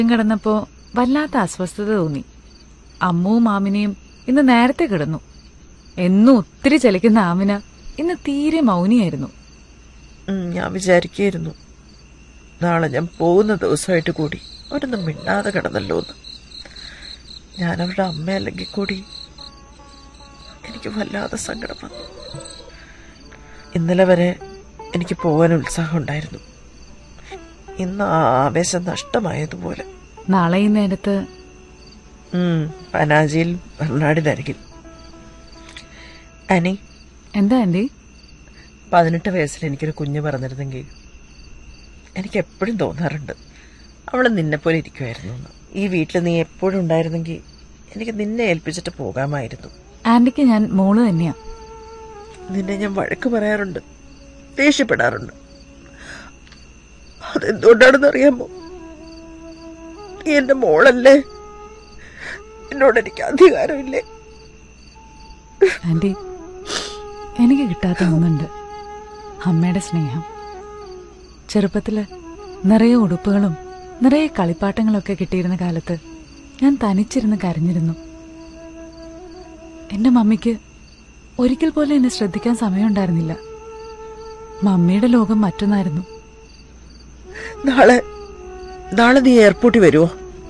കിടന്നപ്പോ വല്ലാത്ത അസ്വസ്ഥത തോന്നി. അമ്മുവും ആമിനയും ഇന്ന് നേരത്തെ കിടന്നു. എന്നും ഒത്തിരി ചലിക്കുന്ന ആമിന ഇന്ന് തീരെ മൗനിയായിരുന്നു. ഞാൻ വിചാരിക്കായിരുന്നു നാളെ ഞാൻ പോകുന്ന ദിവസമായിട്ട് കൂടി അവരൊന്നും മിണ്ടാതെ കിടന്നല്ലോ എന്ന്. ഞാൻ അവരുടെ അമ്മയല്ലെങ്കിൽ കൂടി എനിക്ക് വല്ലാതെ സങ്കടം വന്നു. ഇന്നലെ വരെ എനിക്ക് പോകാൻ ഉത്സാഹം ഉണ്ടായിരുന്നു. ഇന്ന് ആ ആവേശം നഷ്ടമായതുപോലെ. നാളെ ഈ നേരത്ത് പനാജിയിൽ ബർണാടിനരികിൽ. ആനി, എന്താ ആന്റി? 18 വയസ്സിൽ എനിക്കൊരു കുഞ്ഞ് പറഞ്ഞിരുന്നെങ്കിൽ എനിക്ക് എപ്പോഴും തോന്നാറുണ്ട് അവള് നിന്നെപ്പോലെ ഇരിക്കുമായിരുന്നു എന്ന്. ഈ വീട്ടിൽ നീ എപ്പോഴും ഉണ്ടായിരുന്നെങ്കിൽ എനിക്ക് നിന്നെ ഏൽപ്പിച്ചിട്ട് പോകാമായിരുന്നു. ആന്റിക്ക് ഞാൻ മോള് തന്നെയാ. നിന്നെ ഞാൻ വഴക്ക് പറയാറുണ്ട്, ദേഷ്യപ്പെടാറുണ്ട്. അതെന്തുകൊണ്ടാണെന്ന് അറിയാമോ? നീ എന്റെ മോളല്ലേ, എന്നോട് എനിക്ക് അധികാരമില്ലേ? ആന്റി, എനിക്ക് കിട്ടാത്ത ഒന്നുണ്ട്, അമ്മയുടെ സ്നേഹം. ചെറുപ്പത്തില് നിറയെ ഉടുപ്പുകളും നിറയെ കളിപ്പാട്ടങ്ങളൊക്കെ കിട്ടിയിരുന്ന കാലത്ത് ഞാൻ തനിച്ചിരുന്ന് കരഞ്ഞിരുന്നു. എന്റെ മമ്മിക്ക് ഒരിക്കൽ പോലും എന്നെ ശ്രദ്ധിക്കാൻ സമയമുണ്ടായിരുന്നില്ല. മമ്മിയുടെ ലോകം മറ്റൊന്നായിരുന്നു. നാളെ നീ എയർപോർട്ടിൽ വരുമോ?